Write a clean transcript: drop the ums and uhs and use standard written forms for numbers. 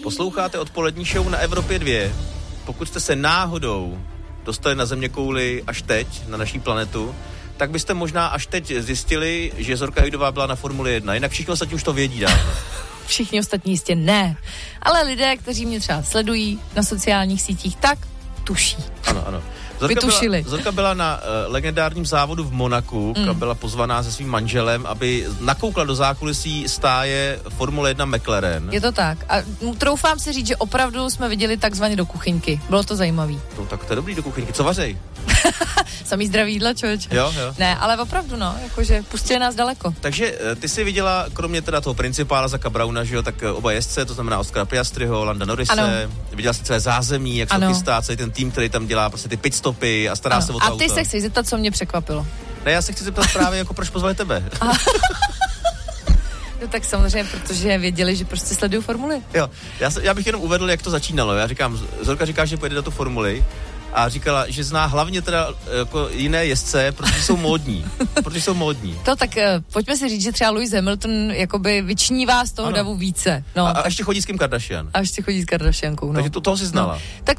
Posloucháte odpolední show na Evropě 2. Pokud jste se náhodou dostali na zeměkouli až teď, na naší planetu, tak byste možná až teď zjistili, že Zorka Hejdová byla na Formuli 1. Jinak všichni ostatní už to vědí dávno. Všichni ostatní jistě ne. Ale lidé, kteří mě třeba sledují na sociálních sítích, tak tuší. Ano. Zorka byla na legendárním závodu v Monaku, kam byla pozvaná se svým manželem, aby nakoukla do zákulisí stáje Formule 1 McLaren. Je to tak. A troufám si říct, že opravdu jsme viděli takzvaně do kuchyňky. Bylo to zajímavý. No, tak to je dobrý do kuchyňky. Co vařej? Samý zdravý jídla, člověče. Jo. Ne, ale opravdu, jakože pustili nás daleko. Takže ty jsi viděla, kromě teda toho principála Zacka Browna, že jo, tak oba jezdce, to znamená Oscara Piastriho, Landa Norrise. Ano. Viděla jsi celé zázemí, jak se to chystá, celý ten tým, který tam dělá prostě ty pitstopy a stará se o to auto. A ty se chceš zeptat, co mě překvapilo? Ne, já se chci zeptat právě, jako proč pozvali tebe. No tak samozřejmě, protože věděli, že prostě sleduju formuli. Jo, já bych jenom uvedl, jak to začínalo. Já říkám, Zorka říká, že pojede do tu formuli a říkala, že zná hlavně teda jako jiné jezdce, protože jsou módní. To tak pojďme si říct, že třeba Lewis Hamilton jakoby vyčnívá z toho davu více. No, a ještě chodí s Kim Kardashian. A ještě chodí s Kardashiankou, no. Takže toho si znala. Tak